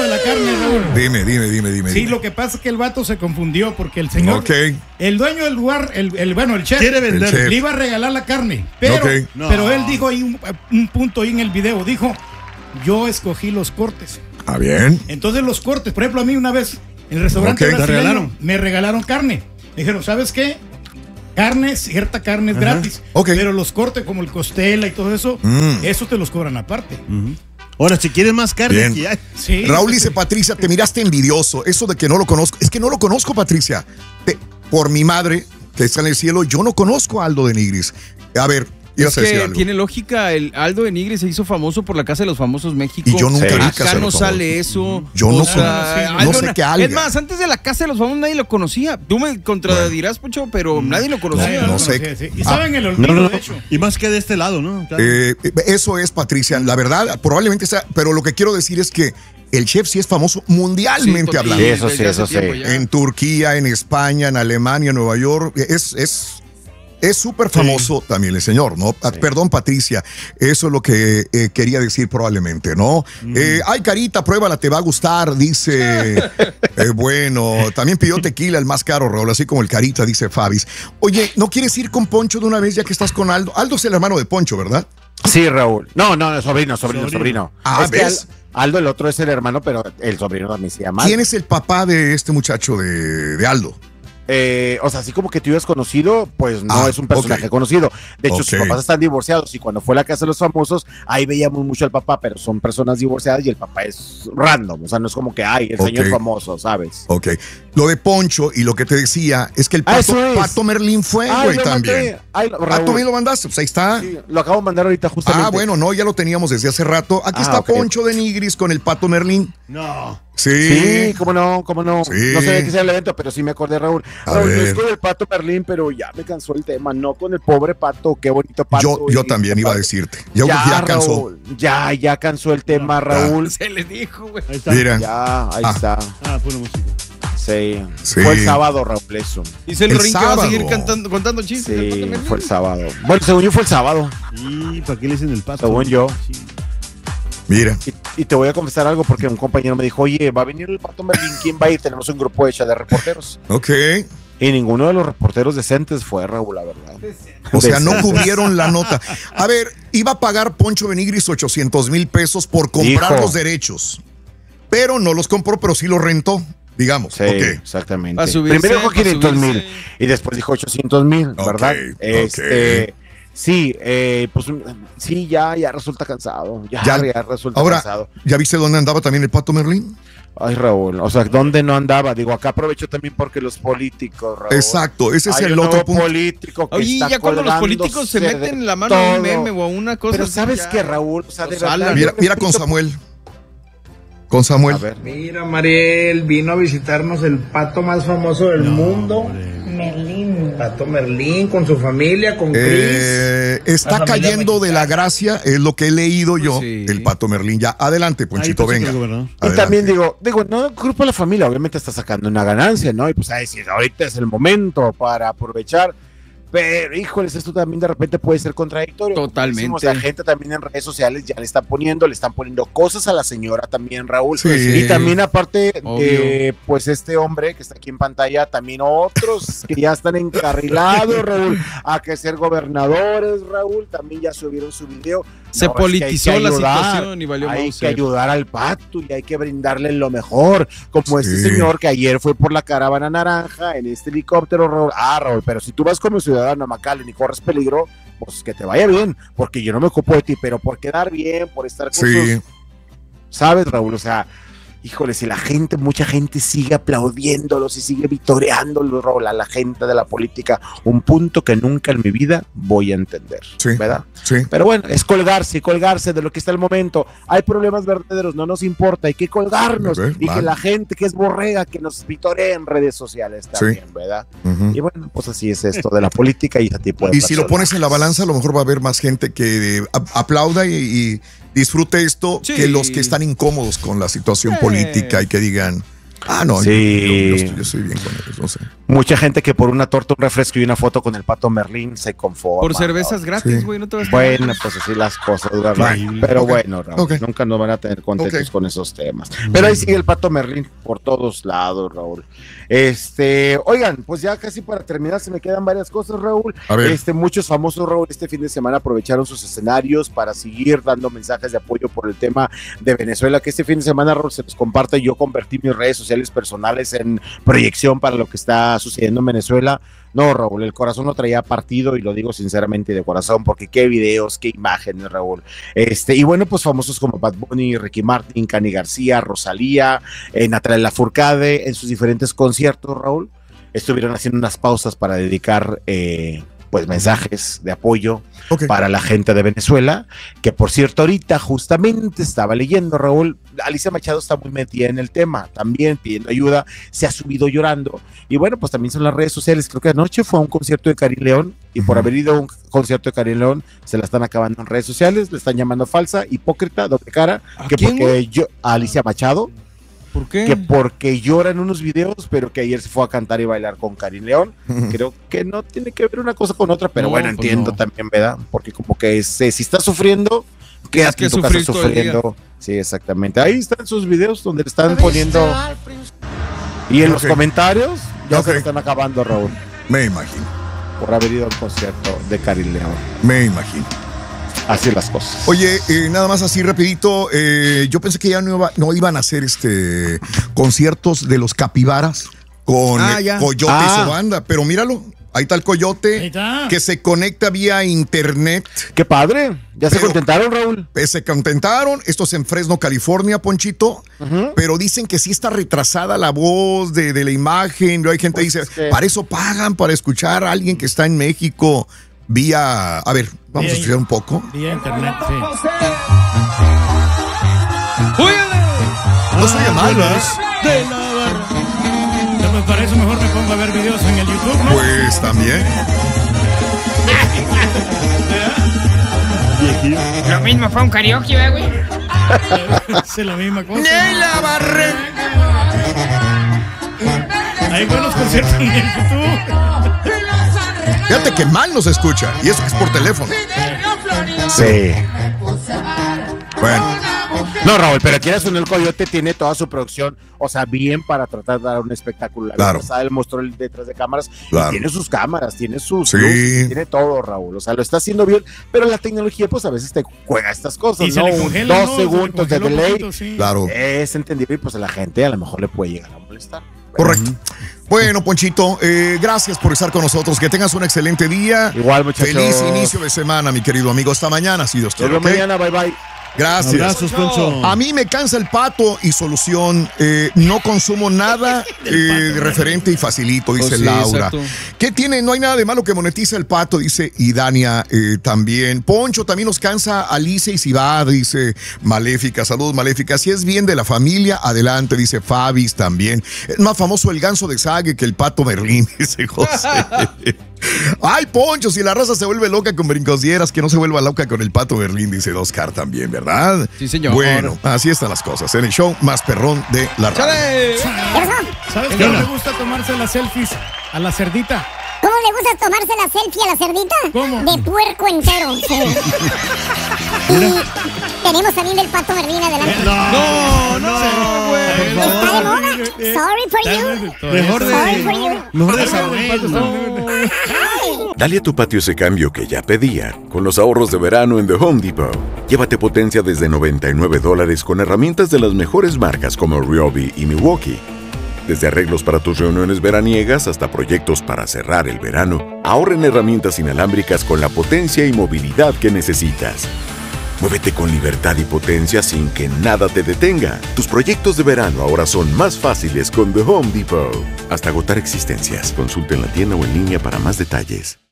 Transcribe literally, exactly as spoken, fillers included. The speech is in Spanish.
de la carne, Raúl. Dime, dime, dime, dime. Sí, dime. lo que pasa es que el vato se confundió porque el señor, Okay. el dueño del lugar, el, el bueno, el chef, quiere vender, el chef. le iba a regalar la carne, pero, Okay. No. pero él dijo ahí un, un punto ahí en el video, dijo, yo escogí los cortes. Ah, bien. Entonces los cortes, por ejemplo, a mí una vez en el restaurante Ok. ¿Te brasileño regalaron? me regalaron carne. Me dijeron, ¿sabes qué? Carne, cierta carne es Ajá. gratis, Ok. pero los cortes como el costela y todo eso, Mm. eso te los cobran aparte. Ahora, si quieres más carne, Bien. aquí hay. Sí. Raúl dice, Patricia, te miraste envidioso. Eso de que no lo conozco. Es que no lo conozco, Patricia. Te- por mi madre, que está en el cielo, yo no conozco a Aldo de Nigris. A ver, ibas Es a decir que algo. tiene lógica, el Aldo de Nigris se hizo famoso por la Casa de los Famosos México. Y yo nunca vi Acá Casa de no los sale eso. Yo O no sea, conozco- Aldo no sé na- qué alga. Es más, antes de la Casa de los Famosos nadie lo conocía. Tú me contradirás, Pucho, pero nadie lo conocía. Nadie no lo sé. conocía, sí. Y Ah. saben el olvido, No, no, no. de hecho. Y más que de este lado, ¿no? Claro. Eh, eso es, Patricia. La verdad, probablemente sea. Pero lo que quiero decir es que el chef sí es famoso mundialmente Sí, hablando. Sí, eso sí, desde hace eso sí. tiempo ya. En Turquía, en España, en Alemania, en Nueva York. Es, es, es súper famoso también el señor, ¿no? Ah, Perdón, Patricia. Eso es lo que eh, quería decir probablemente, ¿no? Eh, ay, Carita, pruébala, te va a gustar, dice. Eh, bueno, también pidió tequila, el más caro, Raúl, así como el Carita, dice Fabis. Oye, ¿no quieres ir con Poncho de una vez ya que estás con Aldo? Aldo es el hermano de Poncho, ¿verdad? Sí, Raúl. No, no, no, sobrino, sobrino, Sobrino. sobrino. Ah, es que ¿ves? Al- Aldo, el otro es el hermano, pero el sobrino también se llama. ¿Quién es el papá de este muchacho de, de Aldo? Eh, o sea, así como que tú ibas conocido, pues no Ah, es un personaje ok. conocido. De hecho, sus Ok. papás están divorciados y cuando fue la casa de los famosos, ahí veíamos mucho al papá, pero son personas divorciadas y el papá es random. O sea, no es como que, ay, el Ok. señor famoso, ¿sabes? Ok. Lo de Poncho y lo que te decía es que el Ah, Pato, eso es. Pato Merlín fue, Ay, güey, lo también. mandé. Ay, lo- Ah, Raúl. tú me lo mandaste, pues ahí está. Sí, lo acabo de mandar ahorita justamente. Ah, bueno, no, ya lo teníamos desde hace rato. Aquí Ah, está ok. Poncho de Nigris con el Pato Merlín. No. Sí. Sí, cómo no, cómo no. Sí. No sabía que sea el evento, pero sí me acordé, Raúl. A Raúl, no ver. es con el Pato Merlín, pero ya me cansó el tema. No con el pobre Pato, qué bonito Pato. Yo, yo y- también iba a decirte. Ya, Ya, ya cansó. Raúl, ya, ya cansó el tema, Raúl. Se le dijo, güey. Ahí está. Mira. Ya, ahí Ah. está. Ah, pura música. Sí. Sí. Fue el sábado, Raúl, eso. Dice el, El Ring que va a seguir sábado. cantando, contando chistes. el Pato Sí, Merlín. fue el sábado. Bueno, según yo fue el sábado. ¿Y para qué le dicen el pato? Según yo. Sí. Mira. Y, y te voy a confesar algo porque un compañero me dijo, oye, va a venir el Pato Merlín, ¿quién va a ir? Tenemos un grupo hecho de reporteros. Ok. Y ninguno de los reporteros decentes fue, Raúl, la verdad. O sea, no Decentes. cubrieron la nota. A ver, iba a pagar Poncho de Nigris ochocientos mil pesos por comprar Hijo. los derechos. Pero no los compró, pero sí los rentó, digamos. Sí, Ok. exactamente. Pa' subirse, Primero dijo pa' quinientos mil subirse. y después dijo ochocientos mil, Ok, ¿verdad? ok. Este, sí, eh, pues un- sí, ya, ya resulta cansado. Ya, Ya. ya, resulta Ahora, cansado. ¿ya viste dónde andaba también el Pato Merlín? Ay, Raúl, o sea, ¿dónde no andaba? Digo, acá aprovecho también porque los políticos, Raúl. Exacto, ese es Hay el un otro nuevo punto. político que Oye, está ya cuando los políticos se colgándose meten de la mano a un todo. meme o a una cosa. Pero así, ¿sabes ya. qué, Raúl? O sea, de Los verdad. alan. Mira, yo mira me con siento- Samuel. Con Samuel. A ver. Mira, Mariel, vino a visitarnos el pato más famoso del mundo. Merlín. Pato Merlín, con su familia, con Chris. Eh, está La familia cayendo de la gracia, es lo que he leído yo, Sí. el Pato Merlín. Ya, adelante, Ponchito, Ahí pensé venga. que el gobernador. Y Adelante. también digo, digo, no, Grupo de la Familia obviamente está sacando una ganancia, ¿no? Y pues a decir, ahorita es el momento para aprovechar. Pero, híjoles, esto también de repente puede ser contradictorio. Totalmente. O sea, gente también en redes sociales ya le están poniendo, le están poniendo cosas a la señora también, Raúl. Sí. Y también aparte, Obvio. eh, pues este hombre que está aquí en pantalla, también otros que ya están encarrilados, Raúl, a que ser gobernadores, Raúl, también ya subieron su video. Se No, es que hay que politizó la ayudar, situación y valió Hay Mauser. que ayudar al Pato y hay que brindarle lo mejor. Como este Sí. señor que ayer fue por la caravana naranja en este helicóptero, Raúl. Ah, Raúl, pero si tú vas como ciudadano a McAllen y corres peligro, pues que te vaya bien, porque yo no me ocupo de ti, pero por quedar bien, por estar con Sí. sus... ¿Sabes, Raúl? O sea, híjole, si la gente, mucha gente sigue aplaudiéndolos y sigue vitoreándolos, Raúl, a la gente de la política, un punto que nunca en mi vida voy a entender, Sí. ¿verdad? Sí. Pero bueno, es colgarse y colgarse de lo que está el momento. Hay problemas verdaderos, no nos importa, hay que colgarnos A ver, y vale. que la gente que es borrega, que nos vitoree en redes sociales también, ¿verdad? Ujú. Y bueno, pues así es esto de la política y ese tipo de Y si lo personas. pones en la balanza, a lo mejor va a haber más gente que eh, a- aplauda y, y disfrute esto Sí. que los que están incómodos con la situación Eh. política y que digan, Ah, no, Sí. yo, yo, yo, yo estoy bien con ellos, no sé. Mucha gente que por una torta, un refresco y una foto con el Pato Merlín se conforma. Por cervezas ¿no? gratis, Sí. güey, no te vas a Bueno, pues así las cosas, ¿verdad? Right. Pero Ok. bueno, Raúl, Ok. nunca nos van a tener contentos Ok. con esos temas. Pero ahí sigue el Pato Merlín por todos lados, Raúl. Este, oigan, pues ya casi para terminar se me quedan varias cosas, Raúl. A ver. Este, muchos famosos, Raúl, este fin de semana aprovecharon sus escenarios para seguir dando mensajes de apoyo por el tema de Venezuela, que este fin de semana, Raúl, se los comparte. Yo convertí mis redes sociales personales en proyección para lo que está sucediendo en Venezuela. No, Raúl, el corazón lo traía partido y lo digo sinceramente de corazón, porque qué videos, qué imágenes, Raúl. Este, y bueno, pues famosos como Bad Bunny, Ricky Martin, Cani García, Rosalía, eh, Natalia Lafourcade, en sus diferentes conciertos, Raúl, estuvieron haciendo unas pausas para dedicar eh, pues mensajes de apoyo Ok. para la gente de Venezuela, que por cierto ahorita justamente estaba leyendo, Raúl, Alicia Machado está muy metida en el tema, también pidiendo ayuda, se ha subido llorando, y bueno, pues también son las redes sociales. Creo que anoche fue a un concierto de Karim León, y por haber ido a un concierto de Karim León, se la están acabando en redes sociales, le están llamando falsa, hipócrita, doble cara, ¿A que quién, porque güey? yo, a Alicia Machado, ¿Por qué? que porque llora en unos videos, pero que ayer se fue a cantar y bailar con Karim León. Creo que no tiene que ver una cosa con otra, pero No, bueno, pues entiendo no. también, ¿verdad? Porque como que es, eh, si estás sufriendo, quédate que en tu casa sufrir todo el día. sufriendo. Sí, exactamente. Ahí están sus videos donde le están poniendo. Y en los Ok. comentarios ya Ok. se lo están acabando, Raúl, Me imagino, por haber ido al concierto de Karim León. me imagino. Así las cosas. Oye, eh, nada más así rapidito, eh, yo pensé que ya no, iba- no iban a hacer este conciertos de los capibaras con Ah, eh, ya. Coyote Ah. y su banda, pero míralo, ahí está el Coyote Ahí está. que se conecta vía internet. Qué padre. Ya se Pero- contentaron, Raúl. Eh, Se contentaron, esto es en Fresno, California, Ponchito, Ujú. pero dicen que sí está retrasada la voz de, de la imagen. Hay gente que Pues dice, es que- para eso pagan, para escuchar a alguien que está en México vía... A ver, vamos a Vía- escuchar un poco. Vía internet, sí. No soy mal, ¿verdad? De la barra. Ya, pues para eso mejor me pongo a ver videos en el YouTube, ¿no? Pues también. Viejillo. Lo mismo fue un karaoke, ¿verdad, güey? Es la misma cosa. Hay buenos conciertos en el YouTube. Fíjate que mal nos escucha, y eso que es por teléfono. Sí. Bueno, No, Raúl, pero quieras o no, el Coyote tiene toda su producción, o sea, bien para tratar de dar un espectáculo. La Claro. pasada él mostró el detrás de cámaras, Claro. y tiene sus cámaras, tiene sus Sí. luces, tiene todo, Raúl. O sea, lo está haciendo bien, pero la tecnología, pues a veces te juega estas cosas, Y se ¿no? le Un- congela, dos ¿no? Se le segundos de congela un delay. poquito, sí. claro, Es entendible, y pues a la gente a lo mejor le puede llegar a molestar. correcto. Bueno, Ponchito, eh, gracias por estar con nosotros. Que tengas un excelente día. Igual, muchachos. Feliz inicio de semana, mi querido amigo. Hasta mañana, si Dios Nos quiere. vemos ¿ok? mañana, bye bye. Gracias. Abrazos, Poncho. A mí me cansa el pato y solución. eh, no consumo nada eh, de referente y facilito, dice Pues sí, Laura. exacto. ¿Qué tiene? No hay nada de malo que monetice el pato, dice Idania eh, también. Poncho también nos cansa Alicia y Cibad, dice Maléfica. Saludos, Maléfica. Si es bien de la familia, adelante, dice Fabis también. Es más famoso el ganso de Sague que el pato Merlín, dice José. Ay, Poncho, si la raza se vuelve loca con brincosieras, que no se vuelva loca con el pato Berlín, dice Oscar también, ¿verdad? Sí, señor. Bueno, así están las cosas. En el show más perrón de la radio. ¡Chale! ¿Sabes cómo le gusta tomarse las selfies a la cerdita? ¿Cómo le gusta tomarse la selfie a la cerdita? ¿Cómo? De puerco entero. Sí. Y tenemos también del pato Merlín adelante. No, no, güey. Está de moda. Sorry for you. Mejor Sorry for you. Mejor de de Dale a tu patio ese cambio que ya pedía con los ahorros de verano en The Home Depot. Llévate potencia desde noventa y nueve dólares con herramientas de las mejores marcas como Ryobi y Milwaukee. Desde arreglos para tus reuniones veraniegas hasta proyectos para cerrar el verano, ahorra en herramientas inalámbricas con la potencia y movilidad que necesitas. Muévete con libertad y potencia sin que nada te detenga. Tus proyectos de verano ahora son más fáciles con The Home Depot. Hasta agotar existencias. Consulta en la tienda o en línea para más detalles.